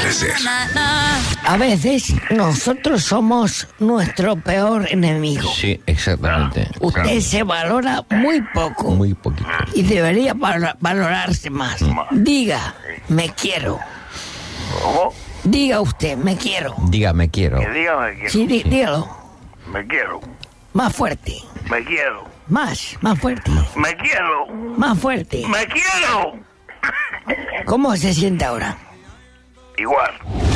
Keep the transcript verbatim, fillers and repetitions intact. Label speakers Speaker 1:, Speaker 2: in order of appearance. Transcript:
Speaker 1: merecer.
Speaker 2: A veces nosotros somos nuestro peor enemigo.
Speaker 3: Sí, exactamente.
Speaker 2: Usted
Speaker 1: Claro.
Speaker 2: se valora muy poco.
Speaker 3: Muy poquito.
Speaker 2: Y debería val- valorarse más. Diga, me quiero.
Speaker 4: ¿Cómo?
Speaker 2: Diga usted, me quiero.
Speaker 3: Dígame, quiero.
Speaker 4: Que dígame que
Speaker 2: Sí, dí- dígalo.
Speaker 4: me quiero.
Speaker 2: Más fuerte.
Speaker 4: Me quiero.
Speaker 2: Más, más fuerte.
Speaker 4: Me quiero.
Speaker 2: Más fuerte.
Speaker 4: Me quiero.
Speaker 2: ¿Cómo se siente ahora?
Speaker 4: Igual.